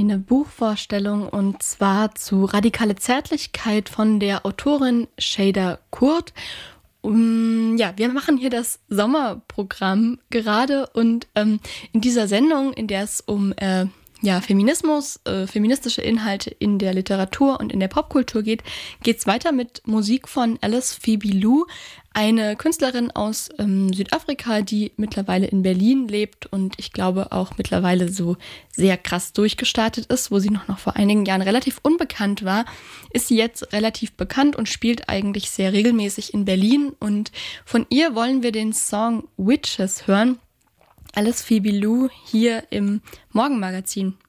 eine Buchvorstellung und zwar zu Radikale Zärtlichkeit von der Autorin Şeyda Kurt. Wir machen hier das Sommerprogramm gerade und in dieser Sendung, in der es um Feminismus, feministische Inhalte in der Literatur und in der Popkultur geht es weiter mit Musik von Alice Phoebe Lou, eine Künstlerin aus Südafrika, die mittlerweile in Berlin lebt und ich glaube auch mittlerweile so sehr krass durchgestartet ist. Wo sie noch vor einigen Jahren relativ unbekannt war, ist sie jetzt relativ bekannt und spielt eigentlich sehr regelmäßig in Berlin. Und von ihr wollen wir den Song Witches hören. Alice Phoebe Lou hier im Morgenmagazin.